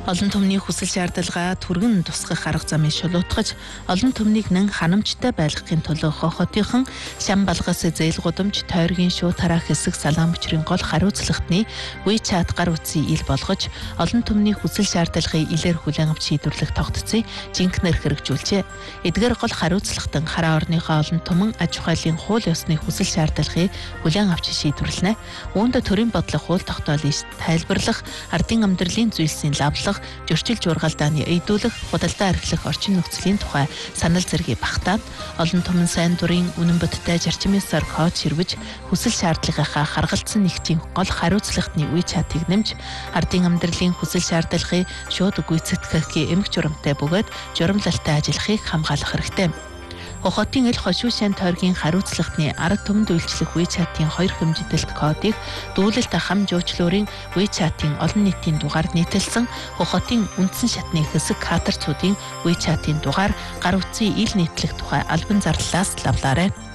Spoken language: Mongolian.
Олон түмний хүсэл шаардлагаа түргэн тусгах арга замыг шулуутгаж, олон түмнийг нэн ханамжтай байлгахын тулд хохотынхан шам балгас зээл гудамж тойргийн шуу тарах хэсэг салаан бичрийн гол хариуцлагатны WeChat гар утсыг ил болгож, олон түмний хүсэл шаардлагыг илээр хүлээн авч шийдвэрлэх тогтцыг жинхнэр хэрэгжүүлжээ. Эдгээр гол хариуцлагатан хараа орныхоо олон түмэн аж ахуйлын хууль ёсны хүсэл шаардлагыг хүлээн авч шийдвэрлэнэ. Үүнд төрийн бодлого хууль тогтоолыг тайлбарлах, ардын амьдралын зүйлсийн лавлах, зөрчил жургалдааны эйдүүлэх, худалдаа эрхлэх орчин нөхцөлийн тухай санал зэргийг багтаад, олон түмэн сайн дурын үнэн бодиттой зарчмын ёсоор код ширвэж, хүсэл шаардлагынхаа харгалзсан нэгжийн гол хариуцлагатны WeChat-ыг нэмж, ардын амьдралын хүсэл шаардлагыг шууд гүйцэтгэх эмх журамтай бөгөөд журамлалтай ажиллахыг хамгаалах хэрэгтэй. Хохотын ил хошуушин тойргийн хариуцлагатны арга түмэнд үйлчлэх WeChat-ийн 2 хэмжээдэлт кодыг дүүлэлт хам жуучлуурын WeChat-ийн олон нийтийн дугаар нийтэлсэн хохотын үндсэн шатны хэсэг хатарцуудын WeChat-ийн дугаар гар утсыг ил нийтлэх тухай албан зарлалаас лавлаарай.